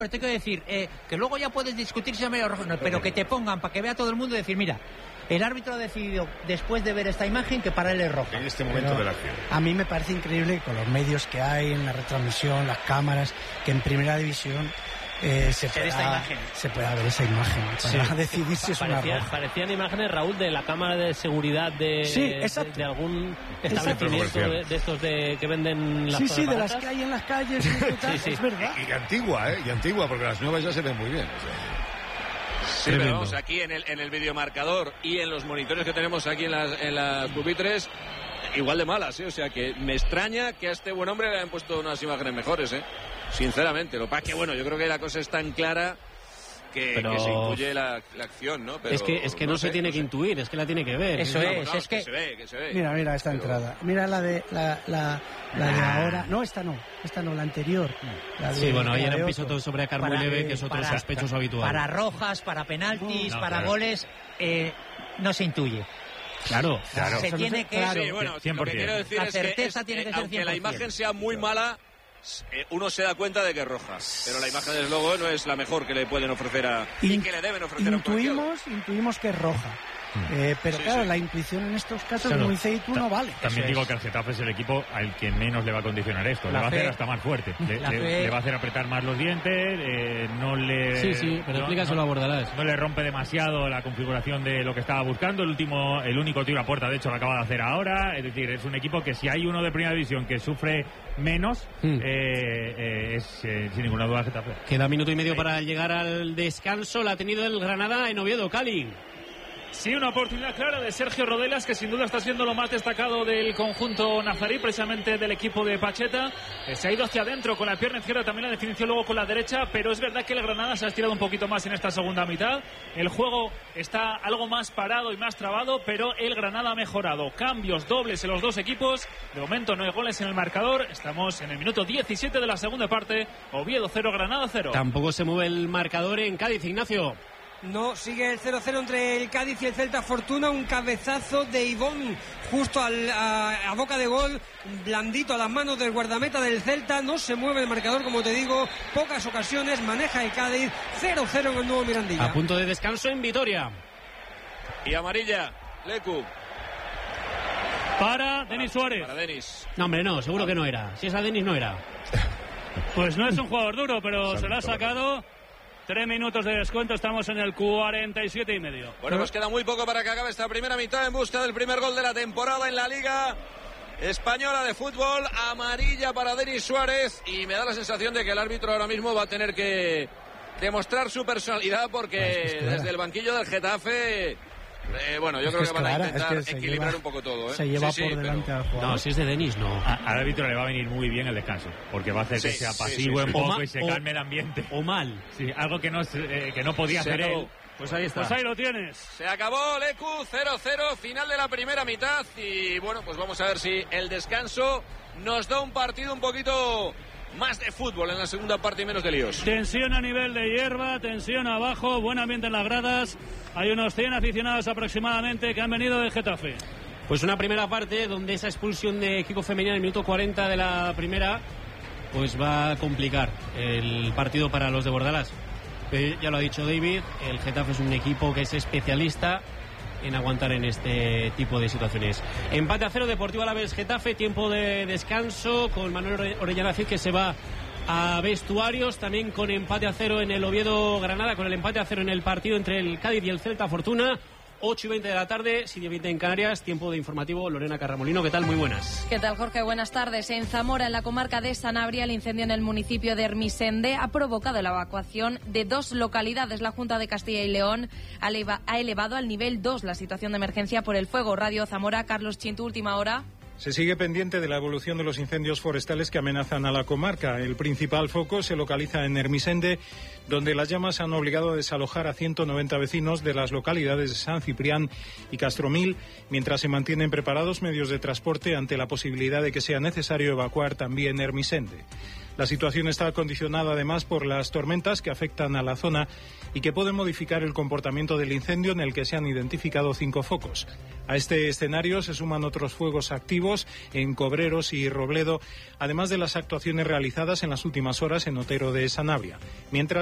Pero te quiero decir, que luego ya puedes discutir si es medio rojo, no, pero que te pongan para que vea todo el mundo y decir, mira, el árbitro ha decidido, después de ver esta imagen, que para él es roja. En este momento de la acción. A mí me parece increíble que con los medios que hay, en la retransmisión, las cámaras, que en primera división se pueda ver esa imagen. Para decidir si es una roja. Parecían imágenes, Raúl, de la cámara de seguridad de algún establecimiento de estos que venden las zonas de las que hay en las calles. Es verdad. Y antigua, porque las nuevas ya se ven muy bien. Sí, pero vamos, aquí en el videomarcador y en los monitores que tenemos aquí en las pupitres, igual de malas, ¿eh? O sea que me extraña que a este buen hombre le hayan puesto unas imágenes mejores, ¿eh? Sinceramente. Lo que pasa es que, bueno, yo creo que la cosa es tan clara que se intuye la acción, ¿no? Pero, es que no se tiene que intuir, es que la tiene que ver. Eso es que se ve. Mira esta entrada. Mira la de ahora. No, esta no, la anterior. Ahí era un pisoto sobre Acar muy leve, que es otro sospechoso habitual. Para rojas, para penaltis, para goles, no se intuye. Claro. Se tiene que... Sí, bueno, 100%. Lo que quiero decir la es certeza tiene que ser 100%. Aunque la imagen sea muy mala, uno se da cuenta de que es roja, pero la imagen desde luego no es la mejor que le pueden ofrecer y que le deben ofrecer intuimos que es roja. Pero claro, la intuición en estos casos, como dice tú, no vale. También digo que el Getafe es el equipo al que menos le va a condicionar esto. Le va a hacer hasta más fuerte. Le va a hacer apretar más los dientes. No le... Sí, pero explícaselo a Bordalás. No le rompe demasiado la configuración de lo que estaba buscando. El único tiro a puerta, de hecho, lo acaba de hacer ahora. Es decir, es un equipo que si hay uno de primera división que sufre menos, es sin ninguna duda Getafe. Queda minuto y medio para llegar al descanso. La ha tenido el Granada en Oviedo. Cali. Sí, una oportunidad clara de Sergio Rodelas, que sin duda está siendo lo más destacado del conjunto nazarí, precisamente del equipo de Pacheta. Se ha ido hacia adentro con la pierna izquierda, también la definición luego con la derecha, pero es verdad que el Granada se ha estirado un poquito más en esta segunda mitad. El juego está algo más parado y más trabado, pero el Granada ha mejorado. Cambios dobles en los dos equipos. De momento no hay goles en el marcador. Estamos en el minuto 17 de la segunda parte. Oviedo 0, Granada 0. Tampoco se mueve el marcador en Cádiz, Ignacio. No, sigue el 0-0 entre el Cádiz y el Celta Fortuna. Un cabezazo de Ivón justo a boca de gol, blandito a las manos del guardameta del Celta. No se mueve el marcador, como te digo, pocas ocasiones maneja el Cádiz. 0-0 en el nuevo Mirandilla. A punto de descanso en Vitoria. Y amarilla, Lecu. Para Denis Suárez. Para Denis. No, hombre, no, seguro que no era. Si es a Denis, no era. Pues no es un jugador duro, pero se lo ha sacado. 3 minutos de descuento, estamos en el 47 y medio. Bueno, pues queda muy poco para que acabe esta primera mitad en busca del primer gol de la temporada en la Liga Española de Fútbol. Amarilla para Denis Suárez y me da la sensación de que el árbitro ahora mismo va a tener que demostrar su personalidad porque desde el banquillo del Getafe... yo creo que van a intentar equilibrar un poco todo. Se lleva por delante al jugador. No, si es de Denis, no. Al árbitro le va a venir muy bien el descanso, porque va a hacer que sea pasivo un poco y se calme el ambiente. O mal. Sí, algo que no podía hacer él. Pues ahí está. Pues ahí lo tienes. Se acabó, Lecu, 0-0, final de la primera mitad. Y bueno, pues vamos a ver si el descanso nos da un partido un poquito más de fútbol en la segunda parte y menos de líos. Tensión a nivel de hierba, tensión abajo, buen ambiente en las gradas. Hay unos 100 aficionados aproximadamente que han venido de Getafe. Pues una primera parte donde esa expulsión de equipo femenino en el minuto 40 de la primera pues va a complicar el partido para los de Bordalás. Ya lo ha dicho David, el Getafe es un equipo que es especialista en aguantar en este tipo de situaciones. Empate a 0, Deportivo Alavés Getafe, tiempo de descanso con Manuel Orellana Cid, que se va a vestuarios, también con empate a 0 en el Oviedo Granada, con el empate a 0 en el partido entre el Cádiz y el Celta Fortuna. 8:20 de la tarde, 7:20 en Canarias, tiempo de informativo. Lorena Carramolino, ¿qué tal? Muy buenas. ¿Qué tal, Jorge? Buenas tardes. En Zamora, en la comarca de Sanabria, el incendio en el municipio de Ermisende ha provocado la evacuación de 2 localidades. La Junta de Castilla y León ha elevado al nivel 2 la situación de emergencia por el fuego. Radio Zamora, Carlos Chintu, última hora. Se sigue pendiente de la evolución de los incendios forestales que amenazan a la comarca. El principal foco se localiza en Ermisende, donde las llamas han obligado a desalojar a 190 vecinos de las localidades de San Ciprián y Castromil, mientras se mantienen preparados medios de transporte ante la posibilidad de que sea necesario evacuar también Ermisende. La situación está condicionada además por las tormentas que afectan a la zona y que pueden modificar el comportamiento del incendio, en el que se han identificado 5 focos. A este escenario se suman otros fuegos activos en Cobreros y Robledo, además de las actuaciones realizadas en las últimas horas en Otero de Sanabria. Mientras